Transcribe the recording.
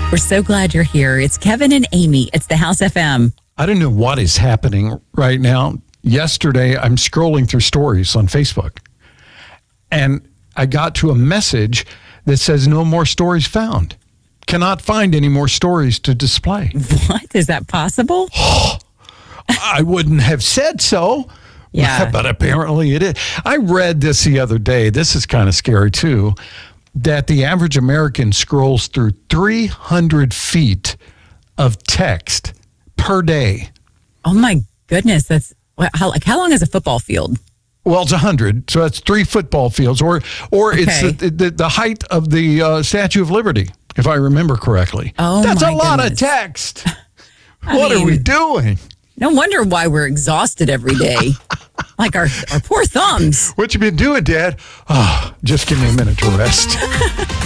We're so glad you're here. It's Kevin and Amy. It's the House FM. I don't know what is happening right now. Yesterday, I'm scrolling through stories on Facebook, and I got to a message that says no more stories found. Cannot find any more stories to display. What? Is that possible? I wouldn't have said so. Yeah. But apparently it is. I read this the other day. This is kind of scary too, that the average American scrolls through 300 feet of text per day. Oh my goodness. That's how long is a football field? Well, it's 100, so that's 3 football fields, or it's the height of the Statue of Liberty, if I remember correctly. Oh, that's my a lot goodness. of text. What are we doing? No wonder why we're exhausted every day. Like our poor thumbs. What you been doing, Dad? Oh, just give me a minute to rest.